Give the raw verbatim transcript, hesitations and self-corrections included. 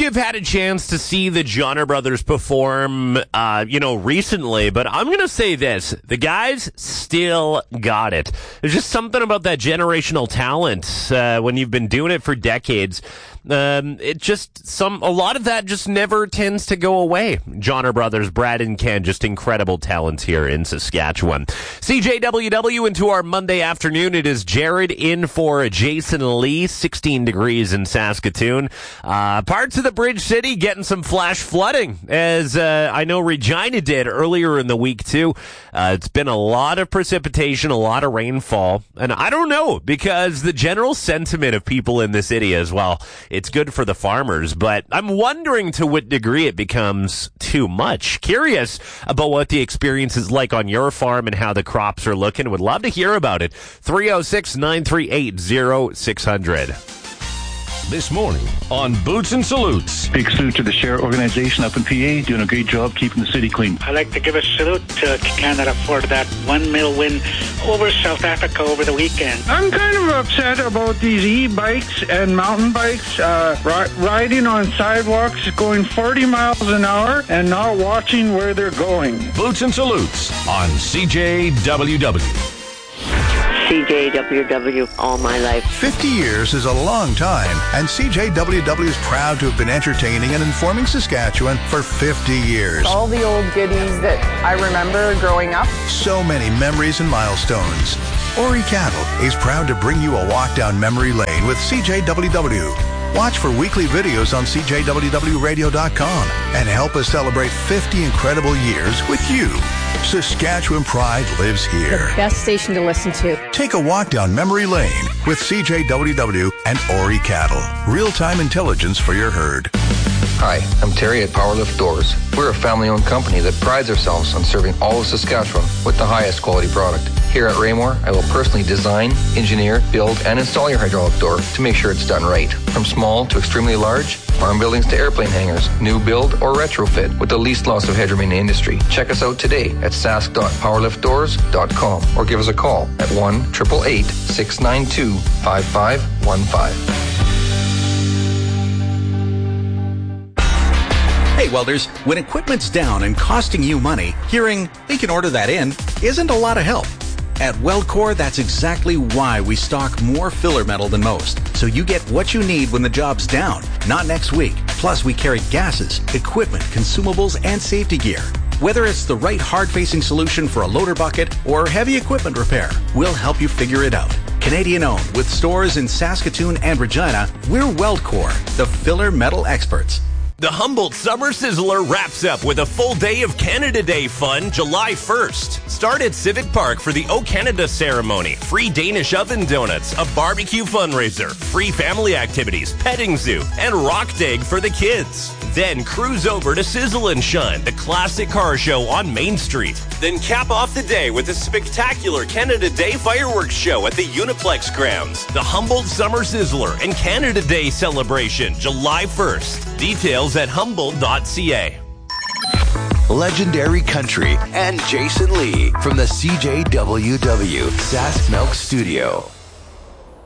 you've had a chance to see the Johnner Brothers perform, uh, you know, recently, but I'm going to say this. The guys still got it. There's just something about that generational talent uh, when you've been doing it for decades. Um, it just, some, a lot of that just never tends to go away. Johnner Brothers, Brad and Ken, just incredible talents here in Saskatchewan. C J W W into our Monday afternoon. It is Jared in for Jason Lee, sixteen degrees in Saskatoon. Uh, parts of the Bridge City getting some flash flooding, as uh, I know Regina did earlier in the week too. Uh, it's been a lot of precipitation, a lot of rainfall, and I don't know, because the general sentiment of people in the city as well, it's good for the farmers, but I'm wondering to what degree it becomes too much. Curious about what the experience is like on your farm and how the crops are looking. Would love to hear about it. three oh six, nine three eight, oh six hundred. This morning on Boots and Salutes. Big salute to the Share organization up in P A, doing a great job keeping the city clean. I'd like to give a salute to Canada for that one-nil win over South Africa over the weekend. I'm kind of upset about these e-bikes and mountain bikes uh, ri- riding on sidewalks going forty miles an hour and not watching where they're going. Boots and Salutes on C J W W. C J W W all my life. fifty years is a long time, and C J W W is proud to have been entertaining and informing Saskatchewan for fifty years. All the old goodies that I remember growing up. So many memories and milestones. Ori Cattle is proud to bring you a walk down memory lane with C J W W. Watch for weekly videos on C J W W radio dot com and help us celebrate fifty incredible years with you. Saskatchewan pride lives here. The best station to listen to. Take a walk down memory lane with C J W W and Ori Cattle. Real-time intelligence for your herd. Hi, I'm Terry at Powerlift Doors. We're a family-owned company that prides ourselves on serving all of Saskatchewan with the highest quality product. Here at Raymore, I will personally design, engineer, build, and install your hydraulic door to make sure it's done right. From small to extremely large, farm buildings to airplane hangars, new build or retrofit with the least loss of headroom in the industry. Check us out today at sask dot powerlift doors dot com or give us a call at one eight eight eight, six nine two, five five one five. Hey welders, when equipment's down and costing you money, hearing, we can order that in, isn't a lot of help. At Weldcore, that's exactly why we stock more filler metal than most, so you get what you need when the job's down, not next week. Plus, we carry gases, equipment, consumables, and safety gear. Whether it's the right hard-facing solution for a loader bucket or heavy equipment repair, we'll help you figure it out. Canadian-owned, with stores in Saskatoon and Regina, we're Weldcore, the filler metal experts. The Humboldt Summer Sizzler wraps up with a full day of Canada Day fun July first. Start at Civic Park for the O Canada ceremony, free Danish oven donuts, a barbecue fundraiser, free family activities, petting zoo, and rock dig for the kids. Then cruise over to Sizzle and Shine, the classic car show on Main Street. Then cap off the day with a spectacular Canada Day fireworks show at the Uniplex grounds. The Humboldt Summer Sizzler and Canada Day celebration July first. Details at humboldt dot c a. Legendary Country and Jason Lee from the C J W W Sask Milk Studio.